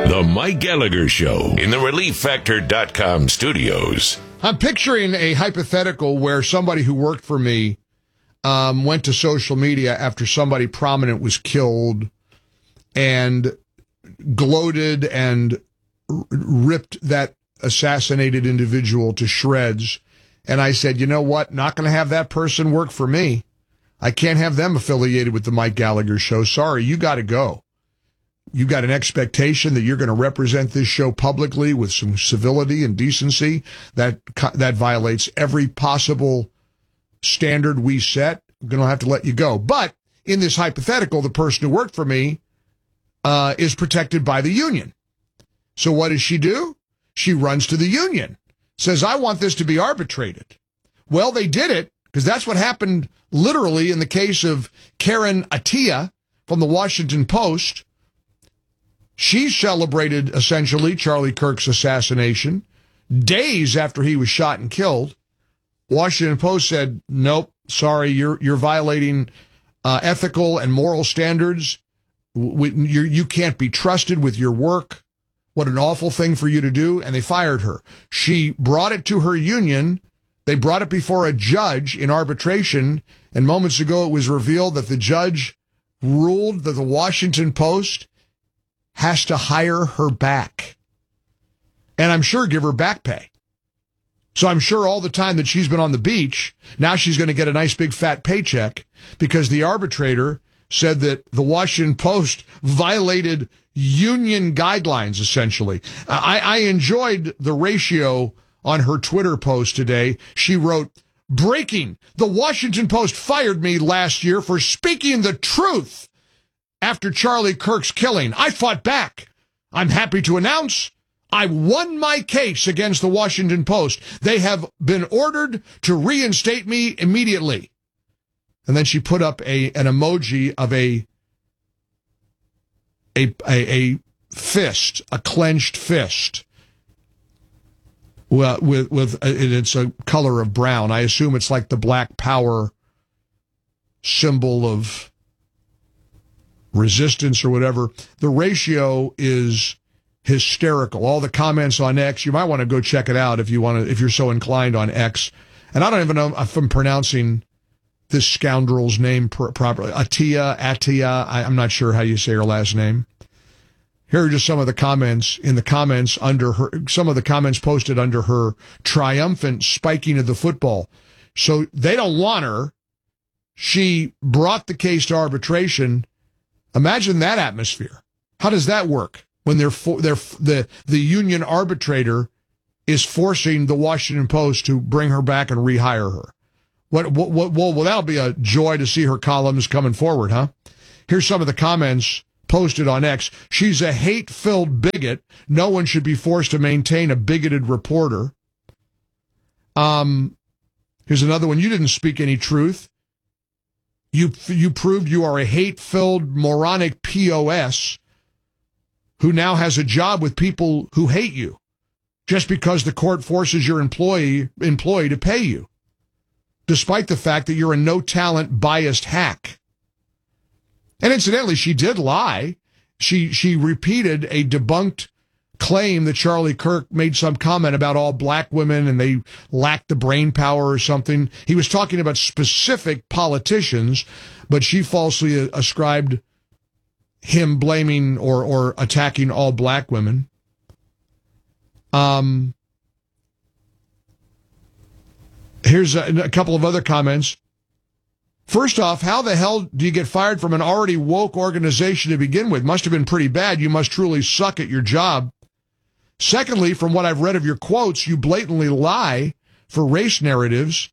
The Mike Gallagher Show in the ReliefFactor.com studios. I'm picturing a hypothetical where somebody who worked for me went to social media after somebody prominent was killed and gloated and ripped that assassinated individual to shreds. And I said, you know what? Not going to have that person work for me. I can't have them affiliated with the Mike Gallagher Show. Sorry, you got to go. You got an expectation that you're going to represent this show publicly with some civility and decency. That violates every possible standard we set. I'm going to have to let you go. But in this hypothetical, the person who worked for me is protected by the union. So what does she do? She runs to the union, says, I want this to be arbitrated. Well, they did it because that's what happened literally in the case of Karen Attiah from the Washington Post. She celebrated, essentially, Charlie Kirk's assassination days after he was shot and killed. Washington Post said, nope, sorry, you're violating ethical and moral standards. You can't be trusted with your work. What an awful thing for you to do. And they fired her. She brought it to her union. They brought it before a judge in arbitration. And moments ago, it was revealed that the judge ruled that the Washington Post has to hire her back. And I'm sure give her back pay. So I'm sure all the time that she's been on the beach, now she's going to get a nice big fat paycheck because the arbitrator said that the Washington Post violated union guidelines, essentially. I enjoyed the ratio on her Twitter post today. She wrote, breaking, the Washington Post fired me last year for speaking the truth after Charlie Kirk's killing. I fought back. I'm happy to announce I won my case against the Washington Post. They have been ordered to reinstate me immediately. And then she put up an emoji of a fist, a clenched fist. Well, with it's a color of brown. I assume it's like the Black Power symbol of resistance or whatever. The ratio is hysterical. All the comments on X, you might want to go check it out if you're so inclined on X. And I don't even know if I'm pronouncing this scoundrel's name properly. Attiah, I'm not sure how you say her last name. Here are just some of the comments under her, some of the comments posted under her triumphant spiking of the football. So they don't want her. She brought the case to arbitration. Imagine that atmosphere. How does that work when the union arbitrator is forcing the Washington Post to bring her back and rehire her? Well, that'll be a joy to see her columns coming forward, huh? Here's some of the comments posted on X. She's a hate-filled bigot. No one should be forced to maintain a bigoted reporter. Here's another one. You didn't speak any truth. You proved you are a hate-filled, moronic POS who now has a job with people who hate you just because the court forces your employee to pay you, despite the fact that you're a no-talent, biased hack. And incidentally, she did lie. She repeated a debunked claim that Charlie Kirk made some comment about all black women and they lacked the brain power or something. He was talking about specific politicians, but she falsely ascribed him blaming or attacking all black women. Here's a couple of other comments. First off, how the hell do you get fired from an already woke organization to begin with? Must have been pretty bad. You must truly suck at your job. Secondly, from what I've read of your quotes, you blatantly lie for race narratives.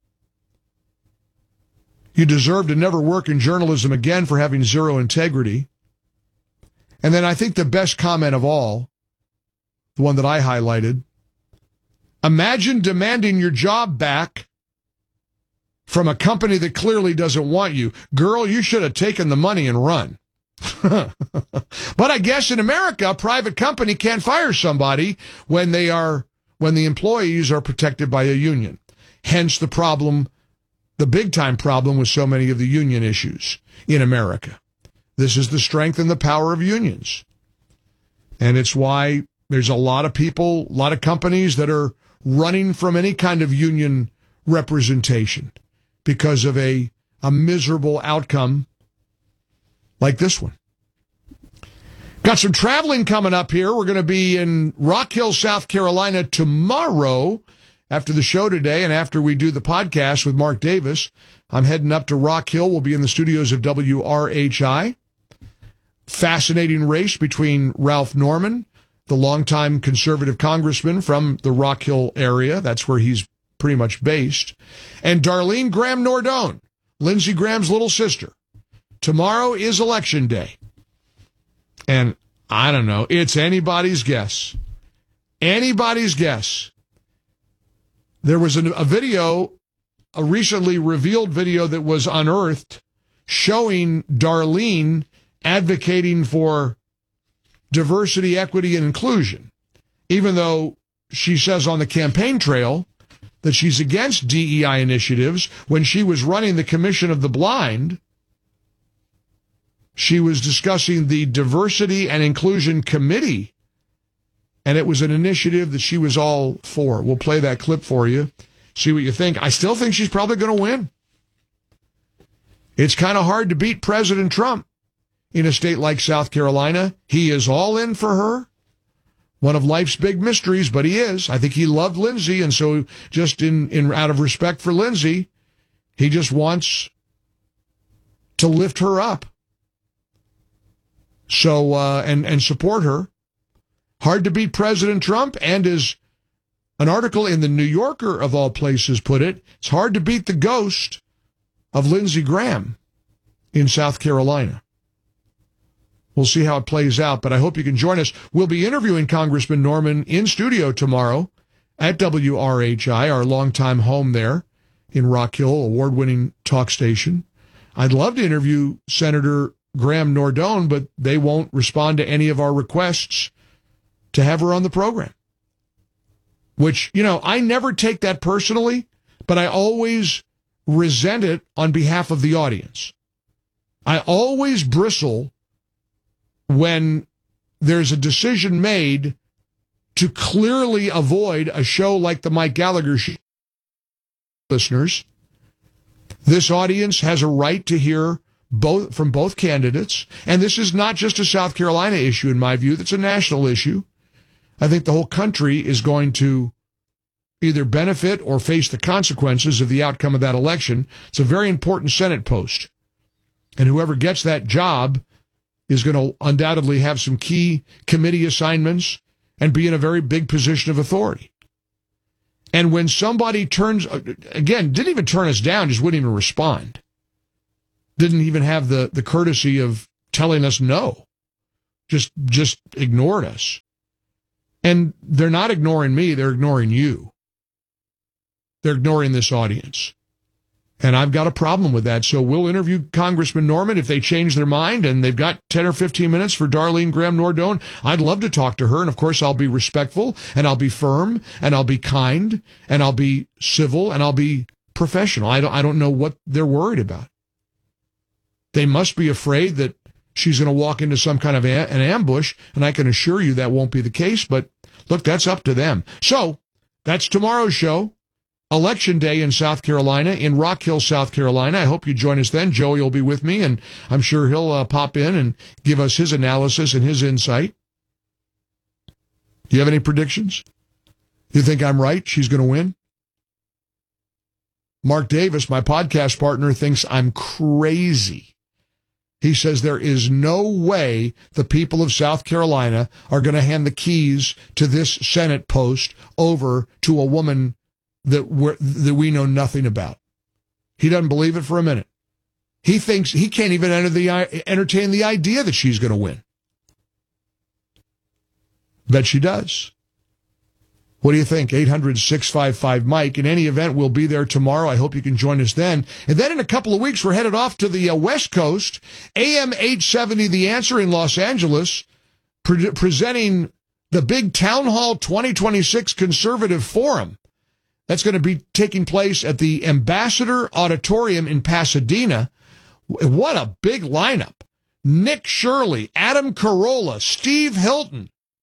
You deserve to never work in journalism again for having zero integrity. And then I think the best comment of all, the one that I highlighted, imagine demanding your job back from a company that clearly doesn't want you. Girl, you should have taken the money and run. But I guess in America, a private company can't fire somebody when the employees are protected by a union. Hence the problem, the big time problem with so many of the union issues in America. This is the strength and the power of unions. And it's why there's a lot of people, a lot of companies that are running from any kind of union representation because of a miserable outcome like this one. Got some traveling coming up here. We're going to be in Rock Hill, South Carolina tomorrow after the show today and after we do the podcast with Mark Davis. I'm heading up to Rock Hill. We'll be in the studios of WRHI. Fascinating race between Ralph Norman, the longtime conservative congressman from the Rock Hill area. That's where he's pretty much based. And Darlene Graham Nordone, Lindsey Graham's little sister. Tomorrow is Election Day. And I don't know, it's anybody's guess. Anybody's guess. There was a video, a recently revealed video that was unearthed showing Darlene advocating for diversity, equity, and inclusion, even though she says on the campaign trail that she's against DEI initiatives. When she was running the Commission of the Blind, she was discussing the Diversity and Inclusion Committee, and it was an initiative that she was all for. We'll play that clip for you, see what you think. I still think she's probably going to win. It's kind of hard to beat President Trump in a state like South Carolina. He is all in for her. One of life's big mysteries, but he is. I think he loved Lindsey, and so just in out of respect for Lindsey, he just wants to lift her up. So, and support her. Hard to beat President Trump, and as an article in the New Yorker, of all places, put it, it's hard to beat the ghost of Lindsey Graham in South Carolina. We'll see how it plays out, but I hope you can join us. We'll be interviewing Congressman Norman in studio tomorrow at WRHI, our longtime home there in Rock Hill, award-winning talk station. I'd love to interview Senator Graham Nordone, but they won't respond to any of our requests to have her on the program. Which, you know, I never take that personally, but I always resent it on behalf of the audience. I always bristle when there's a decision made to clearly avoid a show like the Mike Gallagher show. Listeners, this audience has a right to hear from both candidates, and this is not just a South Carolina issue, in my view. That's a national issue. I think the whole country is going to either benefit or face the consequences of the outcome of that election. It's a very important Senate post, and whoever gets that job is going to undoubtedly have some key committee assignments and be in a very big position of authority. And when somebody turns, again, didn't even turn us down, just wouldn't even respond. Didn't even have the courtesy of telling us no. Just ignored us. And they're not ignoring me, they're ignoring you. They're ignoring this audience. And I've got a problem with that. So we'll interview Congressman Norman if they change their mind and they've got 10 or 15 minutes for Darlene Graham Nordone. I'd love to talk to her. And of course, I'll be respectful and I'll be firm and I'll be kind and I'll be civil and I'll be professional. I don't know what they're worried about. They must be afraid that she's going to walk into some kind of an ambush. And I can assure you that won't be the case. But look, that's up to them. So that's tomorrow's show. Election Day in South Carolina, in Rock Hill, South Carolina. I hope you join us then. Joey will be with me, and I'm sure he'll pop in and give us his analysis and his insight. Do you have any predictions? You think I'm right? She's going to win? Mark Davis, my podcast partner, thinks I'm crazy. He says there is no way the people of South Carolina are going to hand the keys to this Senate post over to a woman that we know nothing about. He doesn't believe it for a minute. He thinks he can't even entertain the idea that she's going to win. Bet she does. What do you think? 800-655-MIKE. In any event, we'll be there tomorrow. I hope you can join us then. And then in a couple of weeks, we're headed off to the West Coast. AM 870 The Answer in Los Angeles, presenting the big Town Hall 2026 Conservative Forum. That's going to be taking place at the Ambassador Auditorium in Pasadena. What a big lineup. Nick Shirley, Adam Carolla, Steve Hilton,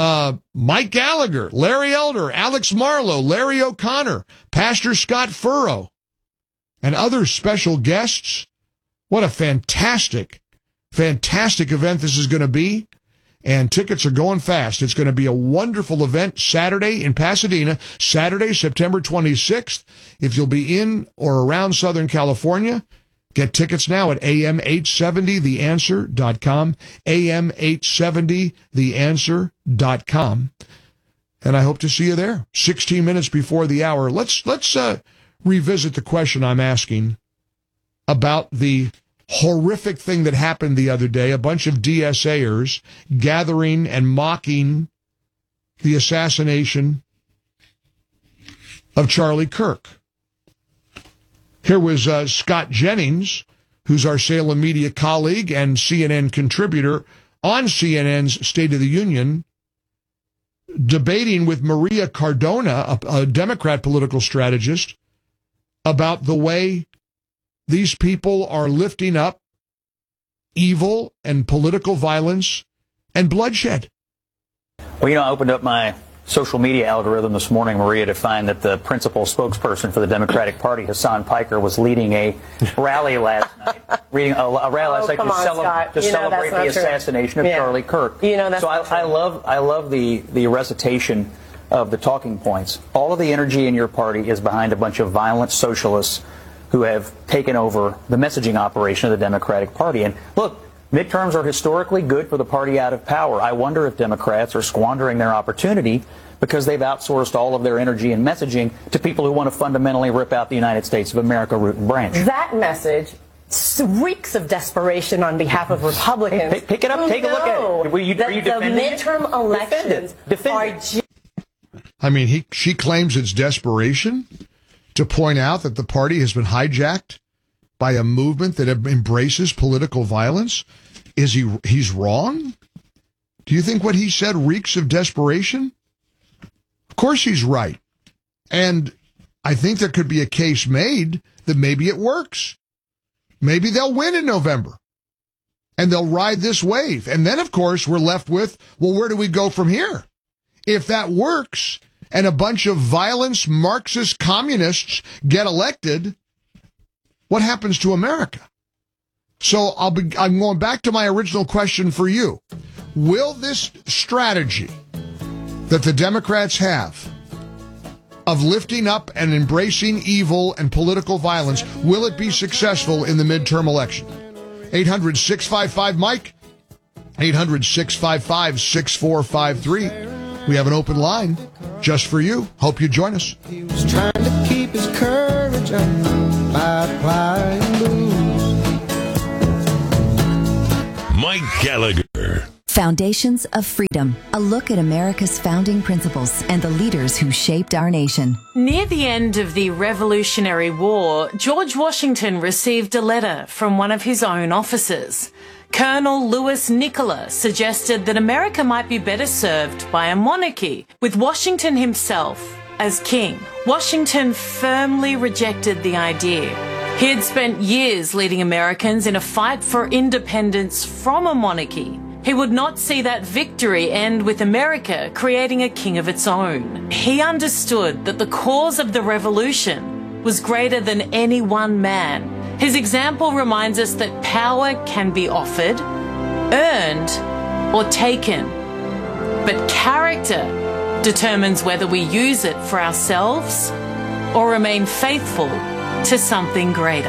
Mike Gallagher, Larry Elder, Alex Marlowe, Larry O'Connor, Pastor Scott Furrow, and other special guests. What a fantastic event this is going to be. And tickets are going fast. It's going to be a wonderful event Saturday in Pasadena, Saturday, September 26th. If you'll be in or around Southern California, get tickets now at am870theanswer.com, am870theanswer.com. And I hope to see you there. 16 minutes before the hour. Let's revisit the question I'm asking about the horrific thing that happened the other day. A bunch of DSAers gathering and mocking the assassination of Charlie Kirk. Here was Scott Jennings, who's our Salem media colleague and CNN contributor on CNN's State of the Union, debating with Maria Cardona, a Democrat political strategist, about the way these people are lifting up evil and political violence and bloodshed. Well, I opened up my social media algorithm this morning, Maria, to find that the principal spokesperson for the Democratic Party, Hassan Piker, was leading a rally last night, a rally last night to celebrate the assassination of Charlie Kirk. So I love the recitation of the talking points. All of the energy in your party is behind a bunch of violent socialists who have taken over the messaging operation of the Democratic Party. And look, midterms are historically good for the party out of power. I wonder if Democrats are squandering their opportunity because they've outsourced all of their energy and messaging to people who want to fundamentally rip out the United States of America root and branch. That message reeks of desperation on behalf of Republicans. Pick it up, take a look at it. Are you defending the midterm elections Defend are... she claims it's desperation to point out that the party has been hijacked by a movement that embraces political violence. He's wrong? Do you think what he said reeks of desperation? Of course he's right. And I think there could be a case made that maybe it works. Maybe they'll win in November. And they'll ride this wave. And then, of course, we're left with, well, where do we go from here? If that works, and a bunch of violence Marxist communists get elected, what happens to America? So I'm going back to my original question for you. Will this strategy that the Democrats have of lifting up and embracing evil and political violence, will it be successful in the midterm election? 800-655-MIKE, 800-655-6453. We have an open line just for you. Hope you join us. He was trying to keep his courage up by applying booze. Mike Gallagher. Foundations of Freedom, a look at America's founding principles and the leaders who shaped our nation. Near the end of the Revolutionary War, George Washington received a letter from one of his own officers. Colonel Louis Nicola suggested that America might be better served by a monarchy, with Washington himself as king. Washington firmly rejected the idea. He had spent years leading Americans in a fight for independence from a monarchy. He would not see that victory end with America creating a king of its own. He understood that the cause of the revolution was greater than any one man. His example reminds us that power can be offered, earned, or taken. But character determines whether we use it for ourselves or remain faithful to something greater.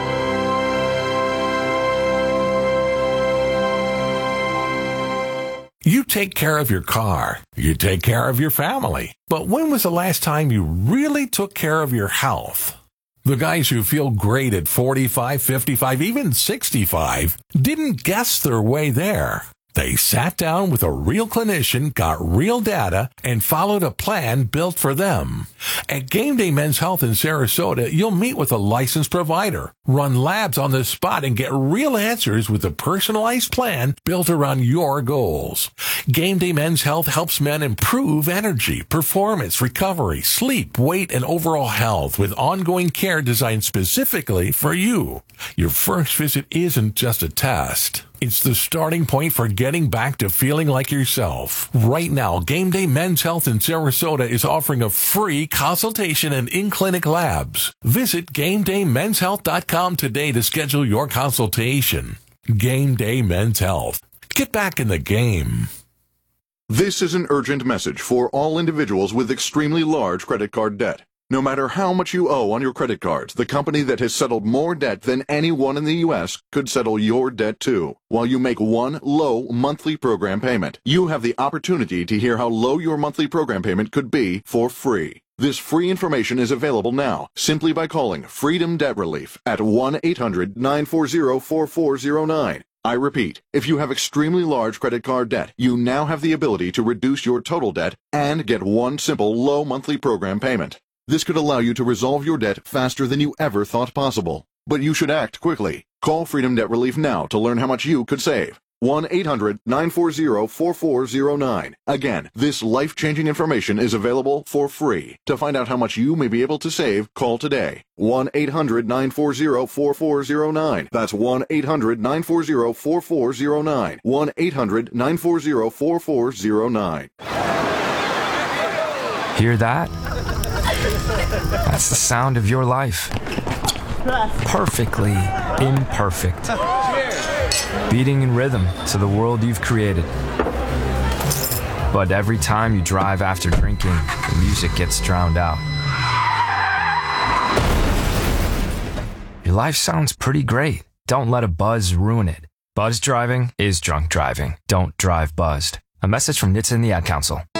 You take care of your car. You take care of your family. But when was the last time you really took care of your health? The guys who feel great at 45, 55, even 65 didn't guess their way there. They sat down with a real clinician, got real data, and followed a plan built for them. At Game Day Men's Health in Sarasota, you'll meet with a licensed provider, run labs on the spot, and get real answers with a personalized plan built around your goals. Game Day Men's Health helps men improve energy, performance, recovery, sleep, weight, and overall health with ongoing care designed specifically for you. Your first visit isn't just a test. It's the starting point for getting back to feeling like yourself. Right now, Game Day Men's Health in Sarasota is offering a free consultation and in-clinic labs. Visit GameDayMen'sHealth.com today to schedule your consultation. Game Day Men's Health. Get back in the game. This is an urgent message for all individuals with extremely large credit card debt. No matter how much you owe on your credit cards, the company that has settled more debt than anyone in the U.S. could settle your debt too. While you make one low monthly program payment, you have the opportunity to hear how low your monthly program payment could be for free. This free information is available now simply by calling Freedom Debt Relief at 1-800-940-4409. I repeat, if you have extremely large credit card debt, you now have the ability to reduce your total debt and get one simple low monthly program payment. This could allow you to resolve your debt faster than you ever thought possible. But you should act quickly. Call Freedom Debt Relief now to learn how much you could save. 1-800-940-4409. Again, this life-changing information is available for free. To find out how much you may be able to save, call today. 1-800-940-4409. That's 1-800-940-4409. 1-800-940-4409. Hear that? That's the sound of your life. Perfectly imperfect. Beating in rhythm to the world you've created. But every time you drive after drinking, the music gets drowned out. Your life sounds pretty great. Don't let a buzz ruin it. Buzz driving is drunk driving. Don't drive buzzed. A message from NHTSA and the Ad Council.